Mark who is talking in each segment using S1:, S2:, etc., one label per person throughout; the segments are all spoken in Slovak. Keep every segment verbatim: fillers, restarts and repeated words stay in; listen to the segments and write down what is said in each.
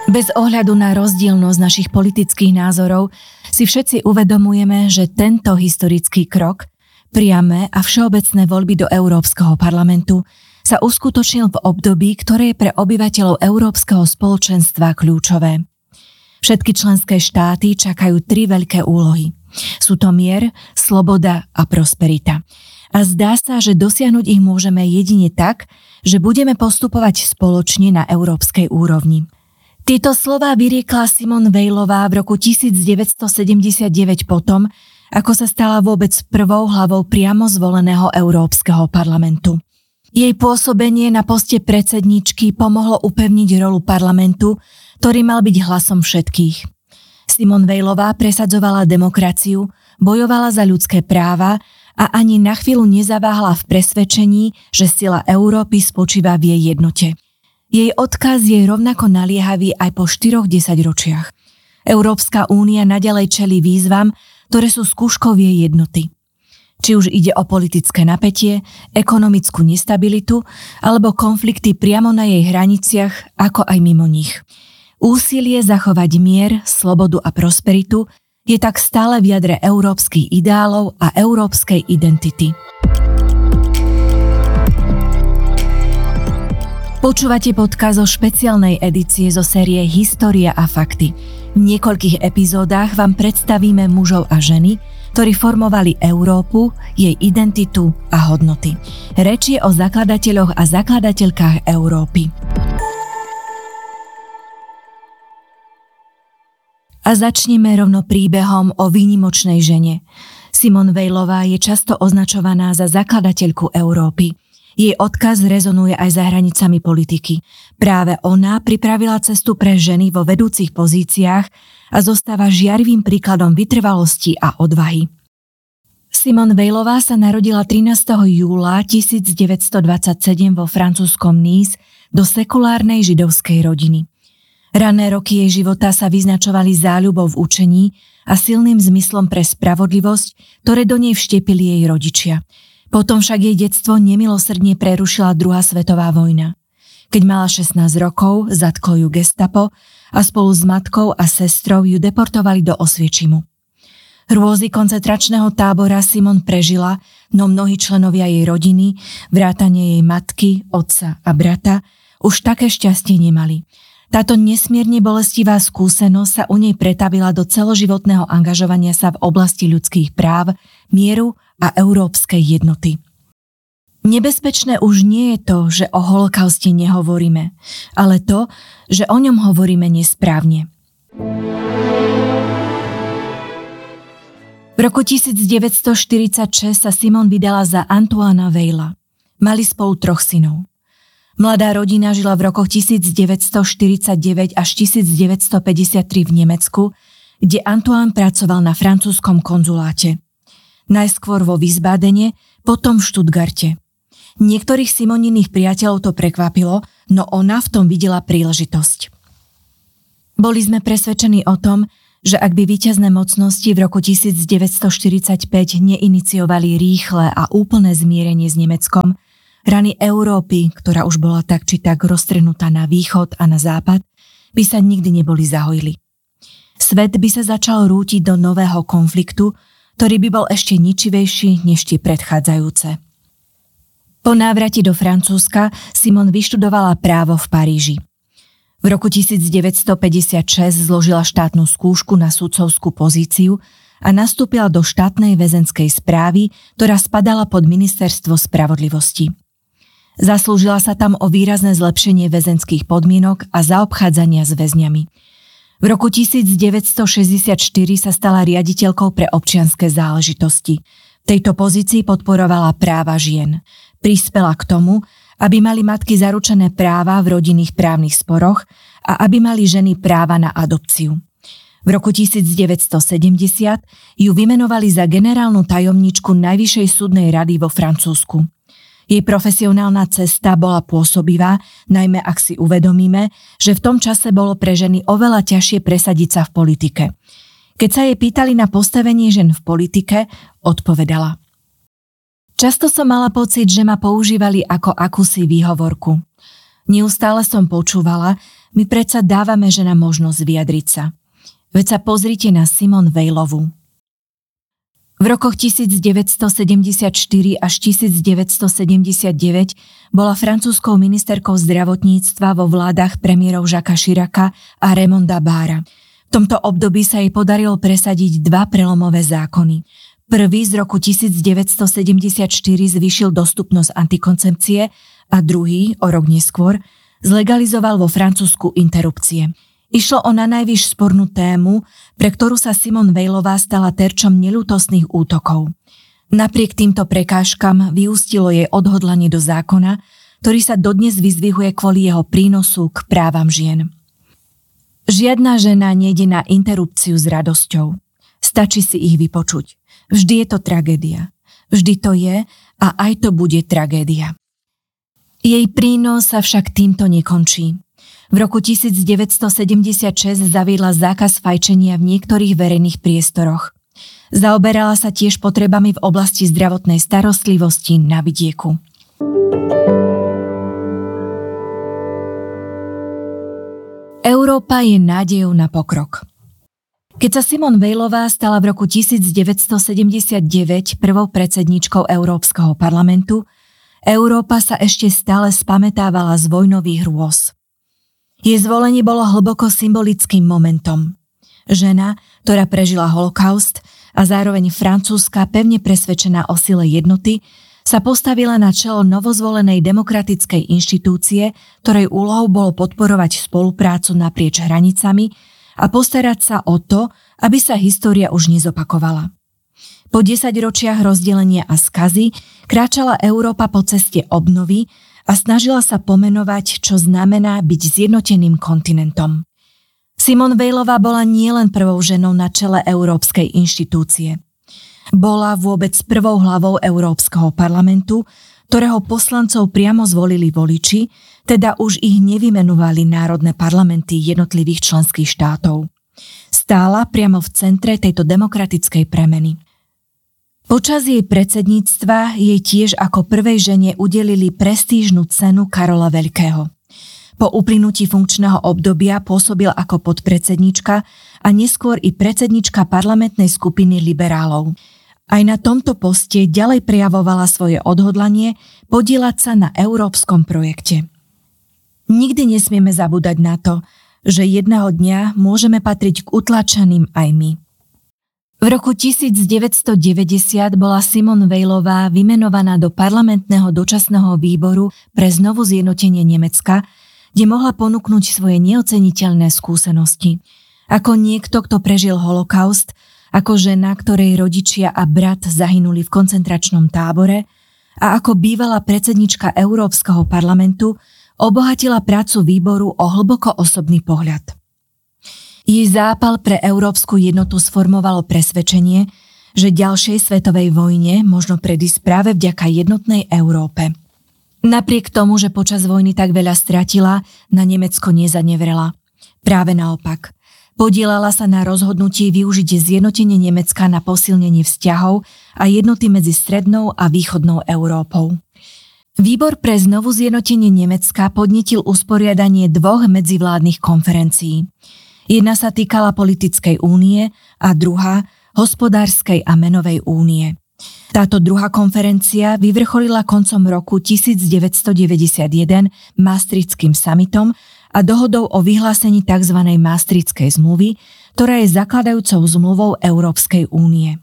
S1: Bez ohľadu na rozdielnosť našich politických názorov si všetci uvedomujeme, že tento historický krok, priame a všeobecné voľby do Európskeho parlamentu, sa uskutočnil v období, ktoré je pre obyvateľov Európskeho spoločenstva kľúčové. Všetky členské štáty čakajú tri veľké úlohy. Sú to mier, sloboda a prosperita. A zdá sa, že dosiahnuť ich môžeme jedine tak, že budeme postupovať spoločne na európskej úrovni. Tieto slová vyriekla Simone Weilová v roku devätnásťsedemdesiatdeväť potom, ako sa stala vôbec prvou hlavou priamo zvoleného Európskeho parlamentu. Jej pôsobenie na poste predsedničky pomohlo upevniť rolu parlamentu, ktorý mal byť hlasom všetkých. Simone Weilová presadzovala demokraciu, bojovala za ľudské práva a ani na chvíľu nezaváhla v presvedčení, že sila Európy spočíva v jej jednote. Jej odkaz je rovnako naliehavý aj po štyroch desaťročiach. Európska únia naďalej čelí výzvam, ktoré sú skúškou jej jednoty. Či už ide o politické napätie, ekonomickú nestabilitu alebo konflikty priamo na jej hraniciach, ako aj mimo nich. Úsilie zachovať mier, slobodu a prosperitu je tak stále v jadre európskych ideálov a európskej identity. Počúvate podcast zo špeciálnej edície zo série História a fakty. V niekoľkých epizódach vám predstavíme mužov a ženy, ktorí formovali Európu, jej identitu a hodnoty. Reč je o zakladateľoch a zakladateľkách Európy. A začneme rovno príbehom o výnimočnej žene. Simone Weilová je často označovaná za zakladateľku Európy. Jej odkaz rezonuje aj za hranicami politiky. Práve ona pripravila cestu pre ženy vo vedúcich pozíciách a zostáva žiarivým príkladom vytrvalosti a odvahy. Simone Weilová sa narodila trinásteho júla tisícdeväťstodvadsaťsedem vo francúzskom Nice do sekulárnej židovskej rodiny. Rané roky jej života sa vyznačovali záľubou v učení a silným zmyslom pre spravodlivosť, ktoré do nej vštepili jej rodičia. Potom však jej detstvo nemilosrdne prerušila druhá svetová vojna. Keď mala šestnásť rokov, zatklo ju gestapo a spolu s matkou a sestrou ju deportovali do Osviečimu. Hrôzy koncentračného tábora Simone prežila, no mnohí členovia jej rodiny, vrátane jej matky, otca a brata, už také šťastie nemali. Táto nesmierne bolestivá skúsenosť sa u nej pretavila do celoživotného angažovania sa v oblasti ľudských práv, mieru a európskej jednoty. Nebezpečné už nie je to, že o holokauste nehovoríme, ale to, že o ňom hovoríme nesprávne. V roku devätnásťstoštyridsaťšesť sa Simone vydala za Antoina Weila. Mali spolu troch synov. Mladá rodina žila v rokoch devätnásťstoštyridsaťdeväť až devätnásťstopäťdesiattri v Nemecku, kde Antoine pracoval na francúzskom konzuláte. Najskôr vo Wiesbadene, potom v Stuttgarte. Niektorých Simoniných priateľov to prekvapilo, no ona v tom videla príležitosť. Boli sme presvedčení o tom, že ak by víťazné mocnosti v roku devätnásťstoštyridsaťpäť neiniciovali rýchle a úplné zmierenie s Nemeckom, rany Európy, ktorá už bola tak či tak roztrhnutá na východ a na západ, by sa nikdy neboli zahojili. Svet by sa začal rútiť do nového konfliktu, ktorý by bol ešte ničivejší než tie predchádzajúce. Po návrate do Francúzska Simone vyštudovala právo v Paríži. V roku devätnásťstopäťdesiatšesť zložila štátnu skúšku na sudcovskú pozíciu a nastúpila do štátnej väzenskej správy, ktorá spadala pod ministerstvo spravodlivosti. Zaslúžila sa tam o výrazné zlepšenie väzenských podmienok a zaobchádzania s väzňami. V roku devätnásťstošesťdesiatštyri sa stala riaditeľkou pre občianske záležitosti. V tejto pozícii podporovala práva žien. Prispela k tomu, aby mali matky zaručené práva v rodinných právnych sporoch a aby mali ženy práva na adopciu. V roku devätnásťstosedemdesiat ju vymenovali za generálnu tajomníčku Najvyššej súdnej rady vo Francúzsku. Jej profesionálna cesta bola pôsobivá, najmä ak si uvedomíme, že v tom čase bolo pre ženy oveľa ťažšie presadiť sa v politike. Keď sa jej pýtali na postavenie žien v politike, odpovedala: Často som mala pocit, že ma používali ako akúsi výhovorku. Neustále som počúvala, My predsa dávame ženám možnosť vyjadriť sa. Veď sa pozrite na Simone Weilovú. V rokoch devätnásťsedemdesiatštyri až devätnásťsedemdesiatdeväť bola francúzskou ministerkou zdravotníctva vo vládach premiérov Jacquesa Chiraca a Raymonda Barra. V tomto období sa jej podarilo presadiť dva prelomové zákony. Prvý z roku devätnásťsedemdesiatštyri zvýšil dostupnosť antikoncepcie a druhý, o rok neskôr, zlegalizoval vo Francúzsku interrupcie. Išlo o nanajvýš spornú tému, pre ktorú sa Simone Weilová stala terčom neľútostných útokov. Napriek týmto prekážkam vyústilo jej odhodlanie do zákona, ktorý sa dodnes vyzdvihuje kvôli jeho prínosu k právam žien. Žiadna žena nejde na interrupciu s radosťou. Stačí si ich vypočuť. Vždy je to tragédia. Vždy to je a aj to bude tragédia. Jej prínos sa však týmto nekončí. V roku devätnásťsedemdesiatšesť zaviedla zákaz fajčenia v niektorých verejných priestoroch. Zaoberala sa tiež potrebami v oblasti zdravotnej starostlivosti na vidieku. Európa je nádejou na pokrok. Keď sa Simone Weilová stala v roku devätnásťsedemdesiatdeväť prvou predsedníčkou Európskeho parlamentu, Európa sa ešte stále spamätávala z vojnových hrôz. Jej zvolenie bolo hlboko symbolickým momentom. Žena, ktorá prežila holokaust a zároveň francúzska, pevne presvedčená o sile jednoty, sa postavila na čelo novozvolenej demokratickej inštitúcie, ktorej úlohou bolo podporovať spoluprácu naprieč hranicami a postarať sa o to, aby sa história už nezopakovala. Po desaťročiach rozdelenia a skazy kráčala Európa po ceste obnovy a snažila sa pomenovať, čo znamená byť zjednoteným kontinentom. Simone Weilová bola nielen prvou ženou na čele Európskej inštitúcie. Bola vôbec prvou hlavou Európskeho parlamentu, ktorého poslancov priamo zvolili voliči, teda už ich nevymenovali národné parlamenty jednotlivých členských štátov. Stála priamo v centre tejto demokratickej premeny. Počas jej predsedníctva jej tiež ako prvej žene udelili prestížnu cenu Karola Veľkého. Po uplynutí funkčného obdobia pôsobil ako podpredsednička a neskôr i predsednička parlamentnej skupiny liberálov. Aj na tomto poste ďalej prejavovala svoje odhodlanie podieľať sa na európskom projekte. Nikdy nesmieme zabúdať na to, že jedného dňa môžeme patriť k utlačaným aj my. V roku devätnásťdeväťdesiat bola Simone Weilová vymenovaná do parlamentného dočasného výboru pre znovu zjednotenie Nemecka, kde mohla ponúknuť svoje neoceniteľné skúsenosti. Ako niekto, kto prežil holokaust, ako žena, ktorej rodičia a brat zahynuli v koncentračnom tábore a ako bývalá predsednička Európskeho parlamentu obohatila prácu výboru o hlboko osobný pohľad. Jej zápal pre európsku jednotu sformovalo presvedčenie, že ďalšej svetovej vojne možno predísť práve vďaka jednotnej Európe. Napriek tomu, že počas vojny tak veľa stratila, na Nemecko nezanevrela. Práve naopak. Podielala sa na rozhodnutí využiť zjednotenie Nemecka na posilnenie vzťahov a jednoty medzi strednou a východnou Európou. Výbor pre znovu zjednotenie Nemecka podnietil usporiadanie dvoch medzivládnych konferencií. Jedna sa týkala politickej únie a druhá hospodárskej a menovej únie. Táto druhá konferencia vyvrcholila koncom roku devätnásťdeväťdesiatjeden Maastrichtským summitom a dohodou o vyhlásení tzv. Maastrichtskej zmluvy, ktorá je zakladajúcou zmluvou Európskej únie.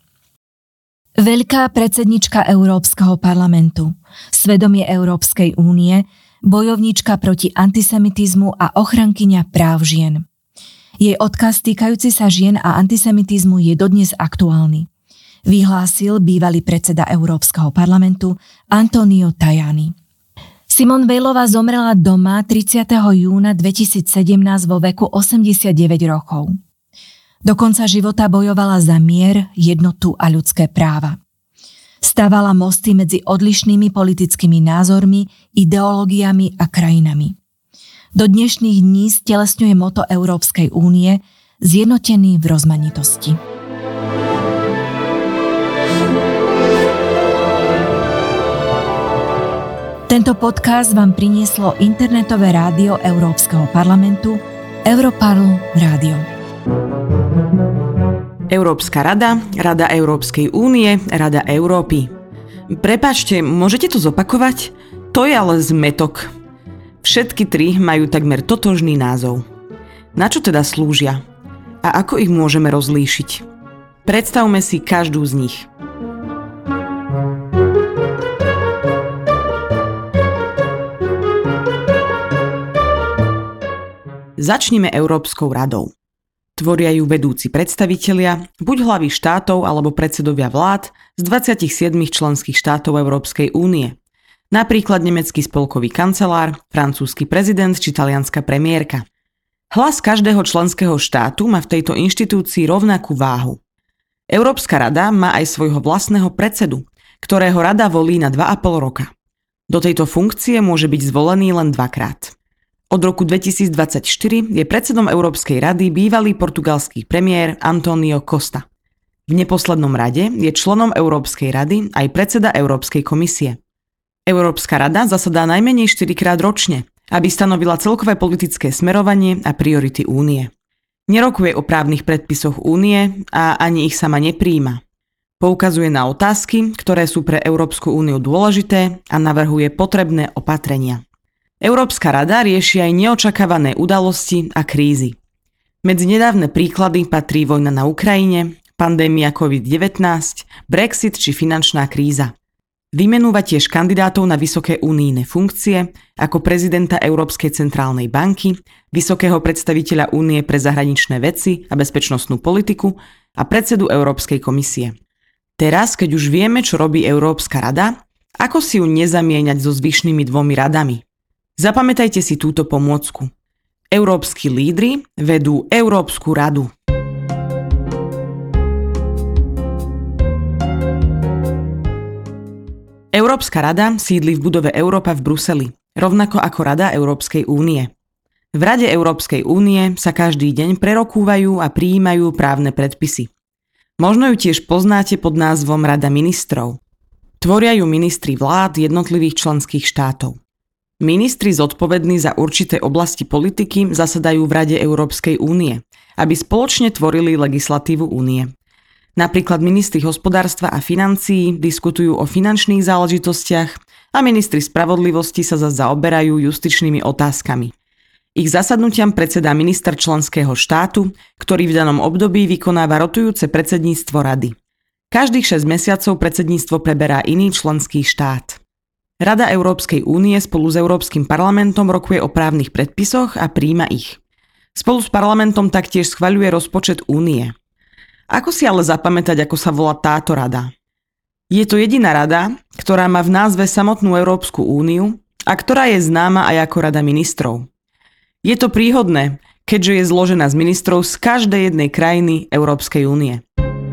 S1: Veľká predsednička Európskeho parlamentu, svedomie Európskej únie, bojovníčka proti antisemitizmu a ochrankyňa práv žien. Jej odkaz týkajúci sa žien a antisemitizmu je dodnes aktuálny. Vyhlásil bývalý predseda Európskeho parlamentu Antonio Tajani. Simone Weilová zomrela doma tridsiateho júna dvetisícsedemnásť vo veku osemdesiatdeväť rokov. Do konca života bojovala za mier, jednotu a ľudské práva. Stavala mosty medzi odlišnými politickými názormi, ideológiami a krajinami. Do dnešných dní stelesňuje moto Európskej únie zjednotený v rozmanitosti. Tento podcast vám prinieslo internetové rádio Európskeho parlamentu Europarl Rádio.
S2: Európska rada, Rada Európskej únie, Rada Európy. Prepáčte, môžete to zopakovať? To je ale zmetok. Všetky tri majú takmer totožný názov. Na čo teda slúžia? A ako ich môžeme rozlíšiť? Predstavme si každú z nich. Začnime Európskou radou. Tvoria ju vedúci predstavitelia, buď hlavy štátov alebo predsedovia vlád z dvadsaťsedem členských štátov Európskej únie. Napríklad nemecký spolkový kancelár, francúzsky prezident či talianska premiérka. Hlas každého členského štátu má v tejto inštitúcii rovnakú váhu. Európska rada má aj svojho vlastného predsedu, ktorého rada volí na dva a pol roka. Do tejto funkcie môže byť zvolený len dvakrát. Od roku dvetisícdvadsaťštyri je predsedom Európskej rady bývalý portugalský premiér António Costa. V neposlednom rade je členom Európskej rady aj predseda Európskej komisie. Európska rada zasadá najmenej štyrikrát ročne, aby stanovila celkové politické smerovanie a priority únie. Nerokuje o právnych predpisoch únie a ani ich sama nepríjima. Poukazuje na otázky, ktoré sú pre Európsku úniu dôležité a navrhuje potrebné opatrenia. Európska rada rieši aj neočakávané udalosti a krízy. Medzi nedávne príklady patrí vojna na Ukrajine, pandémia covid devätnásť, Brexit či finančná kríza. Vymenúva tiež kandidátov na vysoké unijné funkcie, ako prezidenta Európskej centrálnej banky, vysokého predstaviteľa únie pre zahraničné veci a bezpečnostnú politiku a predsedu Európskej komisie. Teraz, keď už vieme, čo robí Európska rada, ako si ju nezamieňať so zvyšnými dvomi radami? Zapamätajte si túto pomôcku. Európski lídri vedú Európsku radu. Európska rada sídli v budove Európa v Bruseli, rovnako ako Rada Európskej únie. V Rade Európskej únie sa každý deň prerokúvajú a prijímajú právne predpisy. Možno ju tiež poznáte pod názvom Rada ministrov. Tvoria ju ministri vlád jednotlivých členských štátov. Ministri zodpovední za určité oblasti politiky zasadajú v Rade Európskej únie, aby spoločne tvorili legislatívu únie. Napríklad ministri hospodárstva a financií diskutujú o finančných záležitostiach a ministri spravodlivosti sa zase zaoberajú justičnými otázkami. Ich zasadnutiam predsedá minister členského štátu, ktorý v danom období vykonáva rotujúce predsedníctvo rady. Každých šesť mesiacov predsedníctvo preberá iný členský štát. Rada Európskej únie spolu s Európskym parlamentom rokuje o právnych predpisoch a prijíma ich. Spolu s parlamentom taktiež schvaľuje rozpočet únie. Ako si ale zapamätať, ako sa volá táto rada? Je to jediná rada, ktorá má v názve samotnú Európsku úniu a ktorá je známa aj ako Rada ministrov. Je to príhodné, keďže je zložená z ministrov z každej jednej krajiny Európskej únie.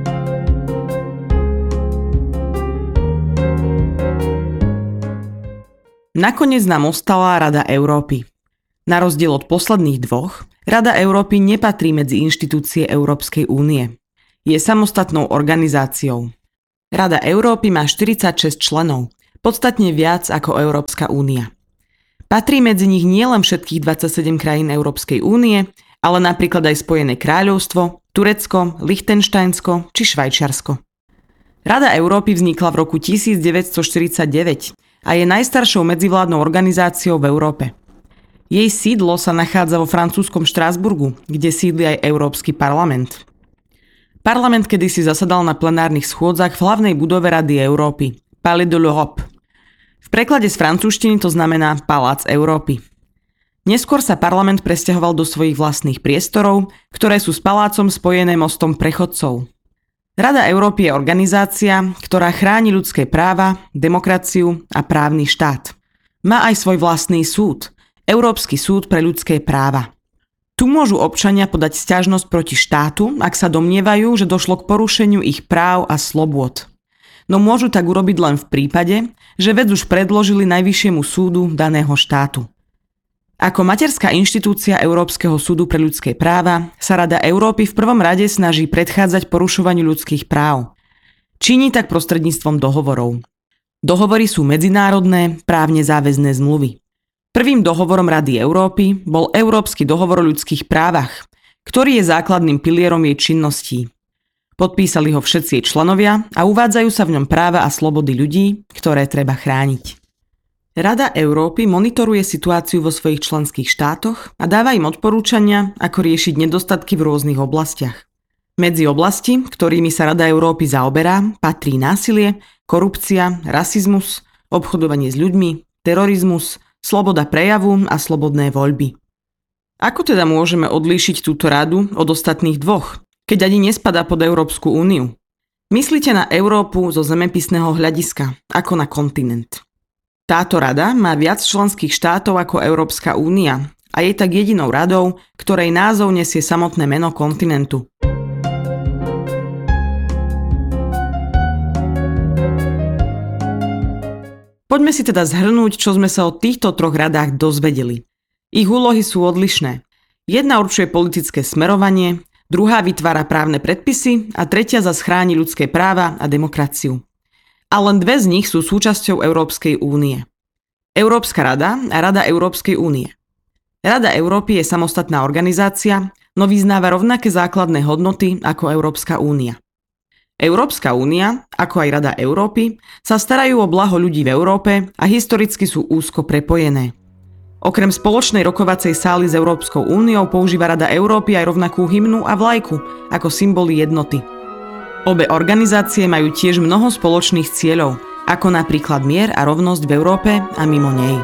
S2: Nakoniec nám ostala Rada Európy. Na rozdiel od posledných dvoch, Rada Európy nepatrí medzi inštitúcie Európskej únie. Je samostatnou organizáciou. Rada Európy má štyridsaťšesť členov, podstatne viac ako Európska únia. Patrí medzi nich nielen všetkých dvadsaťsedem krajín Európskej únie, ale napríklad aj Spojené kráľovstvo, Turecko, Lichtenštajnsko či Švajčiarsko. Rada Európy vznikla v roku tisícdeväťstoštyridsaťdeväť a je najstaršou medzivládnou organizáciou v Európe. Jej sídlo sa nachádza vo francúzskom Štrásburgu, kde sídli aj Európsky parlament. Parlament kedysi zasadal na plenárnych schôdzach v hlavnej budove Rady Európy, Palais de l'Europe. V preklade z francúzštiny to znamená Palác Európy. Neskôr sa parlament presťahoval do svojich vlastných priestorov, ktoré sú s palácom spojené mostom prechodcov. Rada Európy je organizácia, ktorá chráni ľudské práva, demokraciu a právny štát. Má aj svoj vlastný súd, Európsky súd pre ľudské práva. Tu môžu občania podať sťažnosť proti štátu, ak sa domnievajú, že došlo k porušeniu ich práv a slobôd. No môžu tak urobiť len v prípade, že vec už predložili Najvyššiemu súdu daného štátu. Ako materská inštitúcia Európskeho súdu pre ľudské práva sa Rada Európy v prvom rade snaží predchádzať porušovaniu ľudských práv. Činí tak prostredníctvom dohovorov. Dohovory sú medzinárodné, právne záväzné zmluvy. Prvým dohovorom Rady Európy bol Európsky dohovor o ľudských právach, ktorý je základným pilierom jej činností. Podpísali ho všetci jej členovia a uvádzajú sa v ňom práva a slobody ľudí, ktoré treba chrániť. Rada Európy monitoruje situáciu vo svojich členských štátoch a dáva im odporúčania, ako riešiť nedostatky v rôznych oblastiach. Medzi oblasti, ktorými sa Rada Európy zaoberá, patrí násilie, korupcia, rasizmus, obchodovanie s ľuďmi, terorizmus, sloboda prejavu a slobodné voľby. Ako teda môžeme odlíšiť túto radu od ostatných dvoch, keď ani nespadá pod Európsku úniu? Myslíte na Európu zo zemepisného hľadiska, ako na kontinent. Táto rada má viac členských štátov ako Európska únia a je tak jedinou radou, ktorej názov nesie samotné meno kontinentu. Poďme si teda zhrnúť, čo sme sa o týchto troch radách dozvedeli. Ich úlohy sú odlišné. Jedna určuje politické smerovanie, druhá vytvára právne predpisy a tretia zas chráni ľudské práva a demokraciu. A len dve z nich sú súčasťou Európskej únie. Európska rada a Rada Európskej únie. Rada Európy je samostatná organizácia, no vyznáva rovnaké základné hodnoty ako Európska únia. Európska únia, ako aj Rada Európy, sa starajú o blaho ľudí v Európe a historicky sú úzko prepojené. Okrem spoločnej rokovacej sály s Európskou úniou používa Rada Európy aj rovnakú hymnu a vlajku ako symboly jednoty. Obe organizácie majú tiež mnoho spoločných cieľov, ako napríklad mier a rovnosť v Európe a mimo nej.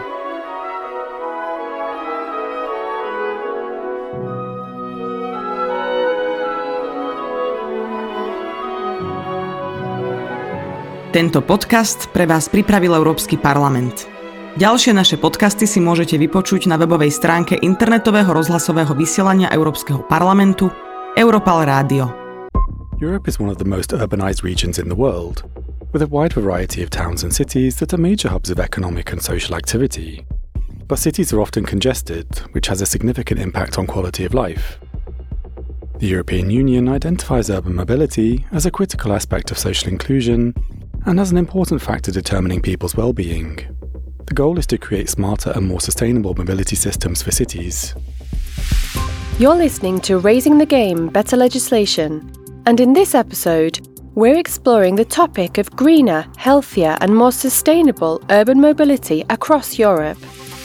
S2: Tento podcast pre vás pripravil Európsky parlament. Ďalšie naše podcasty si môžete vypočuť na webovej stránke internetového rozhlasového vysielania Európskeho parlamentu Europal Rádio.
S3: Europe is one of the most urbanized regions in the world, with a wide variety of towns and cities that are major hubs of economic and social activity. But cities are often congested, which has a significant impact on quality of life. The European Union identifies urban mobility as a critical aspect of social inclusion and as an important factor determining people's well-being. The goal is to create smarter and more sustainable mobility systems for cities.
S4: You're listening to Raising the Game, Better Legislation, and in this episode, we're exploring the topic of greener, healthier and more sustainable urban mobility across Europe.